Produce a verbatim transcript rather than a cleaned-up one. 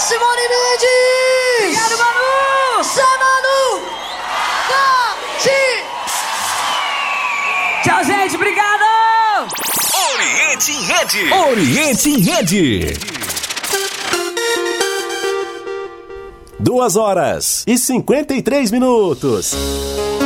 Simone Mendes! Obrigado, Manu! Zé Manu! Tchau, gente, obrigado! Oriente em Rede! Oriente em Rede! Duas horas e cinquenta e três minutos.